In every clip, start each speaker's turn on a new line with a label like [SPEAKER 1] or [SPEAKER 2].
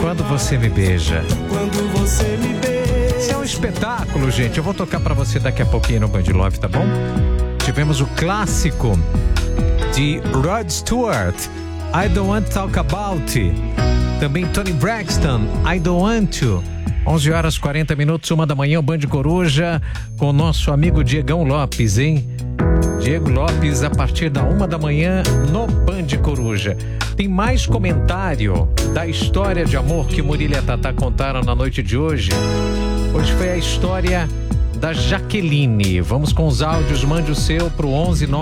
[SPEAKER 1] Quando Você Me Beija.
[SPEAKER 2] Quando você me beija.
[SPEAKER 1] Isso é um espetáculo, gente. Eu vou tocar pra você daqui a pouquinho no Band Love, tá bom? Tivemos o clássico de Rod Stewart, I Don't Want to Talk About It. Também Toni Braxton, I Don't Want to. 11 horas 40 minutos, 1 da manhã, o Band Coruja com o nosso amigo Diegão Lopes, hein? Diego Lopes a partir da 1 da manhã no Band Coruja. Tem mais comentário da história de amor que Murilo e a Tatá contaram na noite de hoje. Hoje foi a história da Jaqueline. Vamos com os áudios, mande o seu pro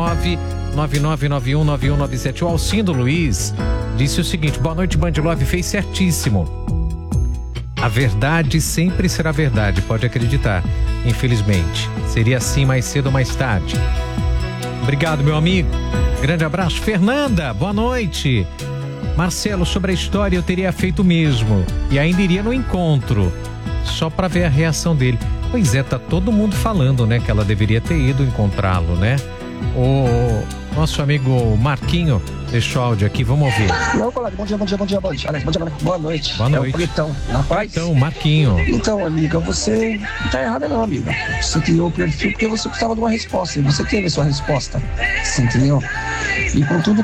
[SPEAKER 1] 11999919197. O Alcindo Luiz disse o seguinte: boa noite, Band Love, fez certíssimo. A verdade sempre será verdade, pode acreditar. Infelizmente, seria assim mais cedo ou mais tarde. Obrigado, meu amigo. Grande abraço. Fernanda, boa noite. Marcelo, sobre a história eu teria feito o mesmo e ainda iria no encontro, só para ver a reação dele. Pois é, tá todo mundo falando, né, que ela deveria ter ido encontrá-lo, né? O nosso amigo Marquinho deixou áudio aqui, vamos ouvir.
[SPEAKER 3] Não, colega, bom dia. Alex, bom dia, boa noite.
[SPEAKER 1] Boa noite.
[SPEAKER 3] É o Pretão, na paz?
[SPEAKER 1] Então, Marquinho.
[SPEAKER 3] Então, amiga, você não tá errada não, amiga. Você criou o perfil porque você precisava de uma resposta, e você teve a sua resposta, você entendeu? E com tudo,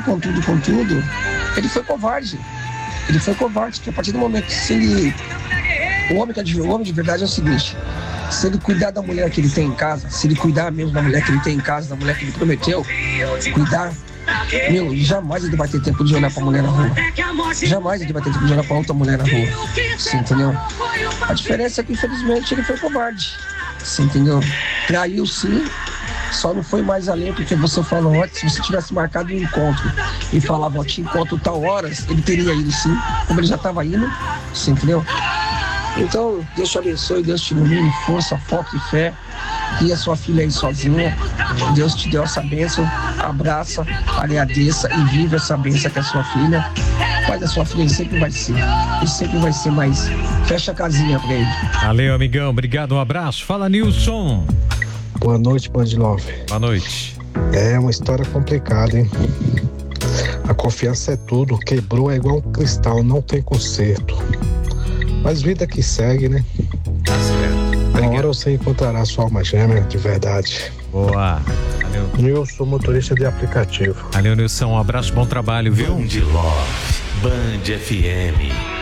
[SPEAKER 3] ele foi covarde. Ele foi covarde, porque a partir do momento que se ele... O homem de verdade é o seguinte: se ele cuidar da mulher que ele tem em casa, se ele cuidar mesmo da mulher que ele tem em casa, da mulher que ele prometeu cuidar, meu, jamais ele vai ter tempo de olhar pra mulher na rua. Jamais ele vai ter tempo de olhar pra outra mulher na rua. Você entendeu? A diferença é que, infelizmente, ele foi covarde. Você entendeu? Traiu sim, só não foi mais além porque você falou antes. Se você tivesse marcado um encontro e falava, ó, te encontro tal horas, ele teria ido sim, como ele já estava indo. Você entendeu? Então, Deus te abençoe, Deus te ilumine, força, foco e fé. E a sua filha aí sozinha, Deus te deu essa bênção, abraça, agradeça e vive essa bênção que é a sua filha. O pai da sua filha sempre vai ser, mais. Fecha a casinha pra ele.
[SPEAKER 1] Valeu, amigão, obrigado, um abraço. Fala, Nilson.
[SPEAKER 4] Boa noite, Band Love.
[SPEAKER 1] Boa noite.
[SPEAKER 4] É uma história complicada, hein? A confiança é tudo, quebrou é igual um cristal, não tem conserto. Mas vida que segue, né?
[SPEAKER 1] Tá certo.
[SPEAKER 4] Uma hora você encontrará sua alma gêmea de verdade.
[SPEAKER 1] Boa. Valeu.
[SPEAKER 4] Eu sou motorista de aplicativo.
[SPEAKER 1] Valeu, Nilson. Um abraço, bom trabalho, viu?
[SPEAKER 5] Band Love, Band FM.